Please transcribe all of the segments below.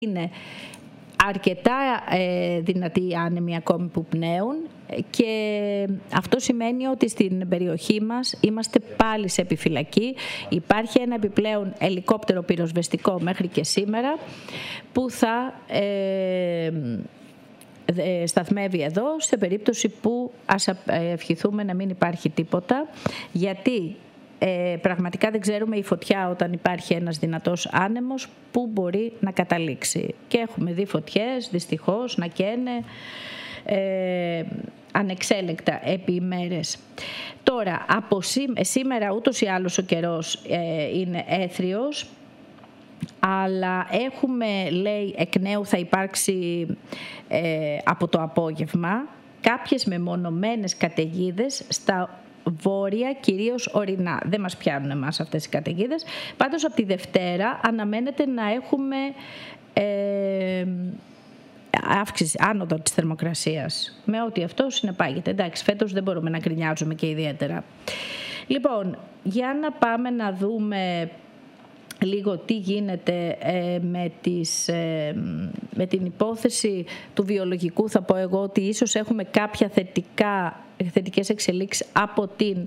είναι αρκετά δυνατοί οι άνεμοι ακόμη που πνέουν και αυτό σημαίνει ότι στην περιοχή μας είμαστε πάλι σε επιφυλακή. Υπάρχει ένα επιπλέον ελικόπτερο πυροσβεστικό μέχρι και σήμερα που θα σταθμεύει εδώ σε περίπτωση που ας ευχηθούμε να μην υπάρχει τίποτα, γιατί πραγματικά δεν ξέρουμε η φωτιά όταν υπάρχει ένας δυνατός άνεμος που μπορεί να καταλήξει. Και έχουμε δει φωτιές δυστυχώς να καίνε ανεξέλεκτα επί ημέρες. Τώρα, από σήμερα ούτως ή άλλως ο καιρός είναι έθριος, αλλά έχουμε, λέει, εκ νέου θα υπάρξει από το απόγευμα κάποιες μεμονωμένες καταιγίδες στα βόρεια, κυρίως ορεινά. Δεν μας πιάνουν εμάς αυτές οι καταιγίδες. Πάντως από τη Δευτέρα αναμένεται να έχουμε αύξηση, άνοδο της θερμοκρασίας, με ό,τι αυτό συνεπάγεται. Εντάξει, φέτος δεν μπορούμε να γκρινιάζουμε και ιδιαίτερα. Λοιπόν, για να πάμε να δούμε λίγο τι γίνεται με την υπόθεση του βιολογικού. Θα πω εγώ ότι ίσως έχουμε κάποια θετικές εξελίξεις από την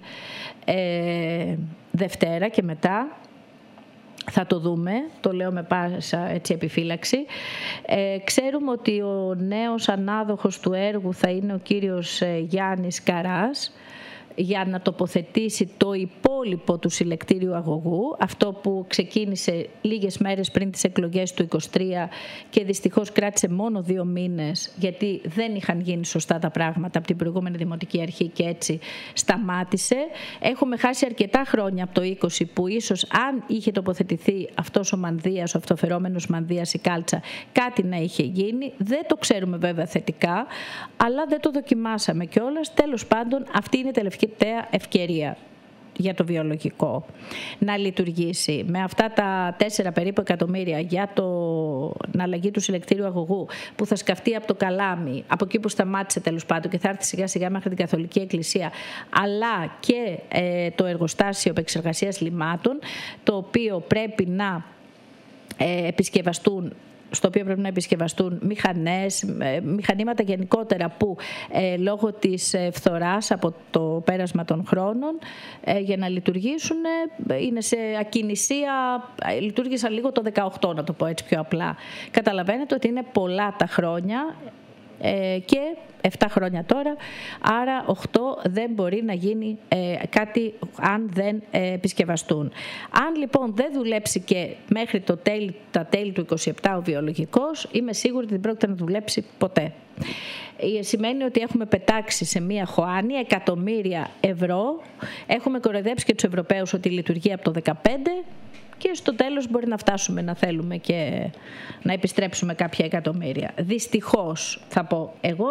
Δευτέρα και μετά. Θα το δούμε, το λέω με πάσα επιφύλαξη. Ξέρουμε ότι ο νέος ανάδοχος του έργου θα είναι ο κύριος Γιάννης Καράς, για να τοποθετήσει το υπόλοιπο του συλλεκτήριου αγωγού, αυτό που ξεκίνησε λίγες μέρες πριν τις εκλογές του 2023 και δυστυχώς κράτησε μόνο 2 μήνες, γιατί δεν είχαν γίνει σωστά τα πράγματα από την προηγούμενη Δημοτική Αρχή και έτσι σταμάτησε. Έχουμε χάσει αρκετά χρόνια από το 20 που ίσως αν είχε τοποθετηθεί αυτός ο Μανδύας, ο αυτοφερόμενος Μανδύας, η κάλτσα, κάτι να είχε γίνει. Δεν το ξέρουμε βέβαια θετικά, αλλά δεν το δοκιμάσαμε κιόλας. Τέλος πάντων, αυτή είναι η τελευταία ευκαιρία για το βιολογικό να λειτουργήσει. Με αυτά τα 4 περίπου εκατομμύρια για την αλλαγή του συλλεκτήριου αγωγού που θα σκαφτεί από το Καλάμι, από εκεί που σταμάτησε τέλος πάντων και θα έρθει σιγά σιγά μέχρι την Καθολική Εκκλησία, αλλά και το εργοστάσιο επεξεργασίας λιμάτων, το οποίο πρέπει να επισκευαστούν, στο οποίο πρέπει να επισκευαστούν μηχανήματα γενικότερα που λόγω της φθοράς από το πέρασμα των χρόνων για να λειτουργήσουν είναι σε ακινησία, λειτουργήσαν λίγο το 18, να το πω έτσι πιο απλά. Καταλαβαίνετε ότι είναι πολλά τα χρόνια και 7 χρόνια τώρα, άρα 8 δεν μπορεί να γίνει κάτι αν δεν επισκευαστούν. Αν λοιπόν δεν δουλέψει και μέχρι τα τέλη του 27 ο βιολογικός, είμαι σίγουρη ότι δεν πρόκειται να δουλέψει ποτέ. Σημαίνει ότι έχουμε πετάξει σε μία χωάνη εκατομμύρια ευρώ, έχουμε κοροϊδέψει και τους Ευρωπαίους ότι λειτουργεί από το 2015 και στο τέλος μπορεί να φτάσουμε να θέλουμε και να επιστρέψουμε κάποια εκατομμύρια. Δυστυχώς θα πω εγώ,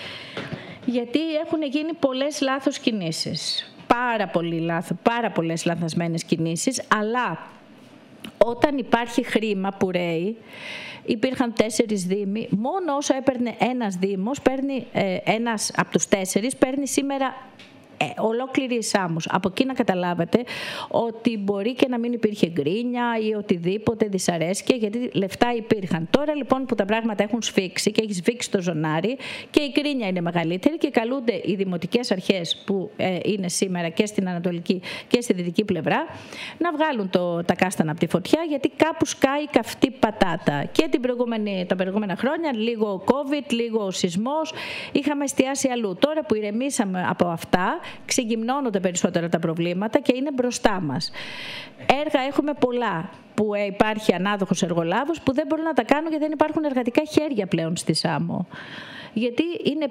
γιατί έχουν γίνει πολλές λάθος κινήσεις. Πάρα πολλές λανθασμένες κινήσεις, αλλά όταν υπάρχει χρήμα που ρέει, υπήρχαν 4 δήμοι, μόνο όσο έπαιρνε ένας δήμος, ένας από τους 4 παίρνει σήμερα ολόκληρη η Σάμος. Από εκεί να καταλάβετε ότι μπορεί και να μην υπήρχε γκρίνια ή οτιδήποτε δυσαρέσκεια, γιατί λεφτά υπήρχαν. Τώρα λοιπόν που τα πράγματα έχουν σφίξει και έχει σφίξει το ζωνάρι και η γκρίνια είναι μεγαλύτερη και καλούνται οι δημοτικές αρχές που είναι σήμερα και στην ανατολική και στη δυτική πλευρά να βγάλουν τα κάστανα από τη φωτιά, γιατί κάπου σκάει καυτή πατάτα. Και τα προηγούμενα χρόνια, λίγο COVID, λίγο σεισμός, είχαμε εστιάσει αλλού. Τώρα που ηρεμήσαμε από αυτά, ξεγυμνώνονται περισσότερα τα προβλήματα και είναι μπροστά μας. Έργα έχουμε πολλά που υπάρχει ανάδοχος εργολάβος που δεν μπορούν να τα κάνουν γιατί δεν υπάρχουν εργατικά χέρια πλέον στη Σάμο. Γιατί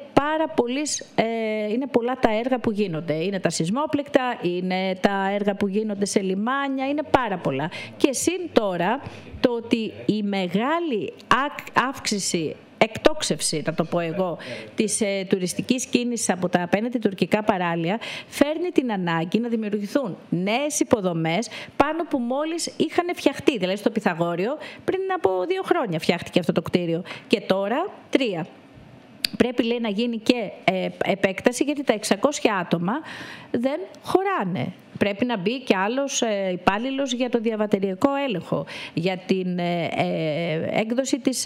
είναι πολλά τα έργα που γίνονται. Είναι τα σεισμόπληκτα, είναι τα έργα που γίνονται σε λιμάνια, είναι πάρα πολλά. Και συν τώρα το ότι η μεγάλη αύξηση, εκτόξευση, να το πω εγώ, της τουριστικής κίνησης από τα απέναντι τουρκικά παράλια φέρνει την ανάγκη να δημιουργηθούν νέες υποδομές πάνω που μόλις είχαν φτιαχτεί. Δηλαδή στο Πυθαγόριο πριν από 2 χρόνια φτιάχτηκε αυτό το κτίριο και τώρα 3. Πρέπει, λέει, να γίνει και επέκταση, γιατί τα 600 άτομα δεν χωράνε. πρέπει να μπει και άλλος υπάλληλος για το διαβατηριακό έλεγχο, για την έκδοση της